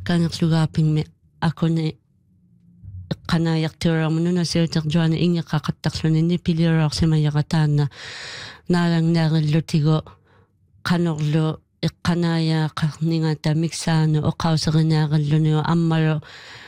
kangerlugaapingmi akuni qanaayartuaramununa siuterjuana ingeqqaqattarlunini piliuruarsimayaqataanna naalangnaarillutigu qanorlu iqqanaayaaqarningata miksaanu oqauserinaarilluниу аммалу